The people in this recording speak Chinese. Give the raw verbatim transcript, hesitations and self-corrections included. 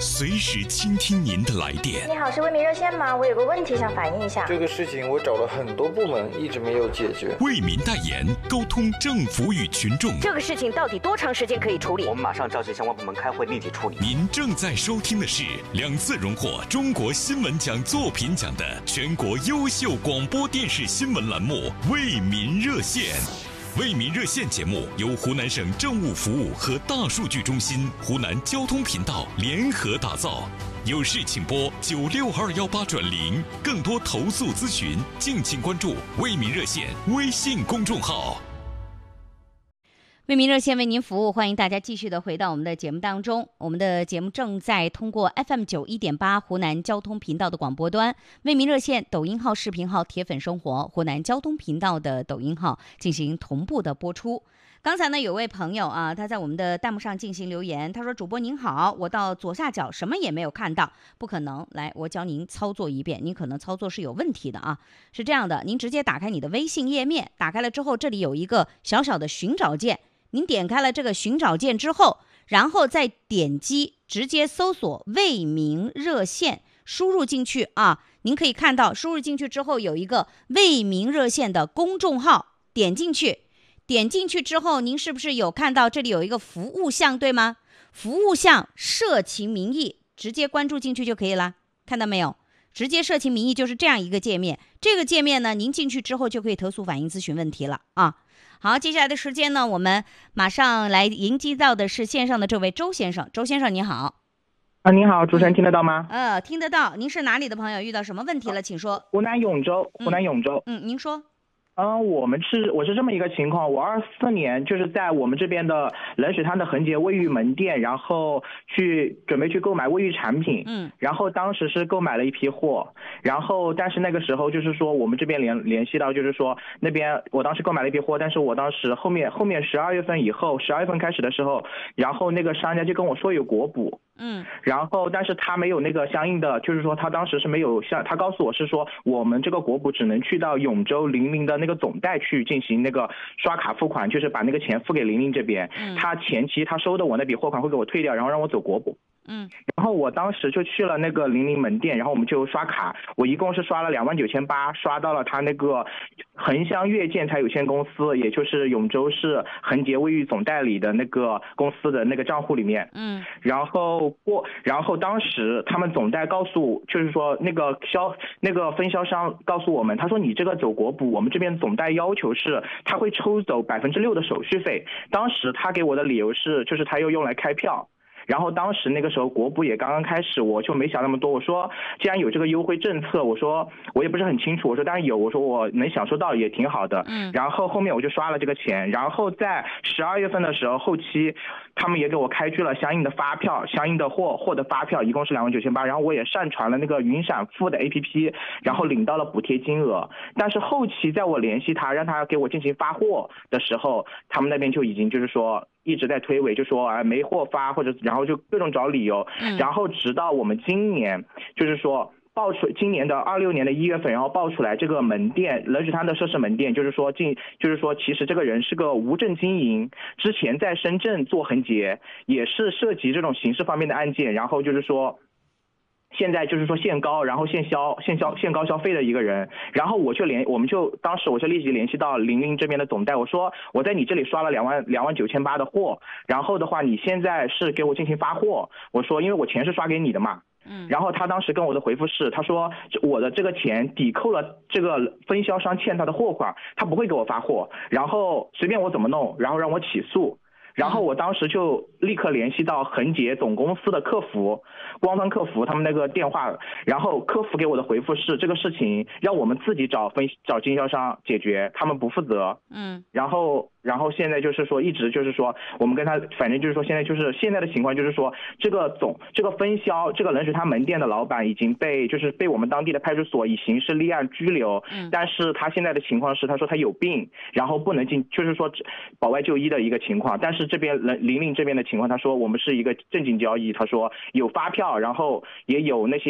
随时倾听您的来电。 你好，是为民热线吗？我有个问题想反映一下。 这个事情我找了很多部门，一直没有解决。 为民代言，沟通政府与群众。 这个事情到底多长时间可以处理？ 我们马上召集相关部门开会，立即处理。 您正在收听的是两次荣获中国新闻奖作品奖的全国优秀广播电视新闻栏目《为民热线》。为民热线节目由湖南省政务服务和大数据中心、湖南交通频道联合打造。有事请拨九六二幺八转零，更多投诉咨询，敬请关注为民热线微信公众号。 为民热线为您服务，欢迎大家继续的回到我们的节目当中。我们的节目正在通过 F M 九一点八湖南交通频道的广播端、为民热线抖音号、视频号、铁粉生活湖南交通频道的抖音号进行同步的播出。刚才呢，有位朋友啊，他在我们的弹幕上进行留言，他说：“主播您好，我到左下角什么也没有看到，不可能。来，我教您操作一遍，您可能操作是有问题的啊。是这样的，您直接打开你的微信页面，打开了之后，这里有一个小小的寻找键。”您点开了这个寻找键之后，然后再点击直接搜索为民热线，输入进去啊，您可以看到输入进去之后有一个为民热线的公众号，点进去，点进去之后，您是不是有看到这里有一个服务项，对吗？服务项社情民意，直接关注进去就可以了，看到没有？直接社情民意就是这样一个界面，这个界面呢，您进去之后就可以投诉反映咨询问题了啊。好，接下来的时间呢，我们马上来迎接到的是线上的这位周先生。周先生你好。 啊，您好，主持人听得到吗？ 呃，听得到。您是哪里的朋友？遇到什么问题了？请说。 湖南永州，湖南永州。 嗯，嗯您说。 嗯，我们是我是这么一个情况，我二四年就是在我们这边的冷水滩的恒洁卫浴门店，然后去准备去购买卫浴产品， 嗯， 然后当时是购买了一批货，然后但是那个时候就是说我们这边联联系到就是说那边我当时购买了一批货，但是我当时后面后面十二月份以后，十二月份开始的时候，然后那个商家就跟我说有国补。 嗯， 然后但是他没有那个相应的，就是说他当时是没有像他告诉我是说我们这个国补只能去到永州零零的那个总代去进行那个刷卡付款，就是把那个钱付给零零这边， 嗯， 他前期他收的我那笔货款会给我退掉，然后让我走国补。 嗯， 然后我当时就去了那个零零门店，然后我们就刷卡，我一共是刷了两万九千八，刷到了他那个恒香悦建材有限公司，也就是永州市恒洁卫浴总代理的那个公司的那个账户里面。 嗯， 然后过，然后当时他们总代告诉，就是说那个销那个分销商告诉我们，他说你这个走国补，我们这边总代要求是他会抽走百分之六的手续费。当时他给我的理由是，就是他又用来开票。然后当时那个时候国补也刚刚开始，我就没想那么多，我说既然有这个优惠政策，我说我也不是很清楚，我说当然有，我说我能享受到也挺好的。 嗯， 然后后面我就刷了这个钱，然后在十二月份的时候后期他们也给我开具了相应的发票，相应的货货的发票一共是两万九千八，然后我也上传了那个云闪付的 A P P， 然后领到了补贴金额。但是后期在我联系他让他给我进行发货的时候，他们那边就已经就是说一直在推诿，就说啊没货发，或者然后就各种找理由， 嗯， 然后直到我们今年就是说爆出今年的二六年的一月份，然后爆出来这个门店冷水滩的涉事门店，就是说进就是说其实这个人是个无证经营，之前在深圳做恒洁，也是涉及这种刑事方面的案件，然后就是说现在就是说限高，然后限销、限销、限高消费的一个人，然后我就联，我们就当时我就立即联系到零零这边的总代，我说我在你这里刷了两万两万九千八的货，然后的话你现在是给我进行发货，我说因为我钱是刷给你的嘛。 嗯， 然后他当时跟我的回复是，他说我的这个钱抵扣了这个分销商欠他的货款，他不会给我发货，然后随便我怎么弄，然后让我起诉。然后我当时就立刻联系到恒洁总公司的客服，官方客服他们那个电话，然后客服给我的回复是这个事情让我们自己找分找经销商解决，他们不负责。 嗯， 然后然后现在就是说一直就是说我们跟他反正就是说现在就是现在的情况就是说这个总这个分销这个冷水滩门店的老板已经被就是被我们当地的派出所以刑事立案拘留。 嗯， 但是他现在的情况是他说他有病，然后不能进就是说保外就医的一个情况，但是这边零零这边的情况他说我们是一个正经交易，他说有发票，然后也有那些